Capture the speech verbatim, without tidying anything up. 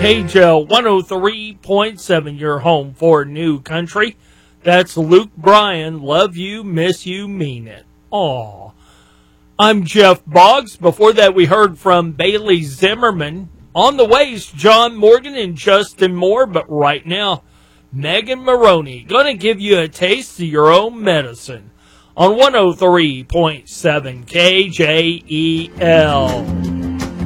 K J L one oh three point seven, your home for new country. That's Luke Bryan, love you, miss you, mean it. Aw. I'm Jeff Boggs. Before that, we heard from Bailey Zimmerman. On the ways, John Morgan and Justin Moore. But right now, Megan Maroney going to give you a taste of your own medicine on one oh three point seven K J E L.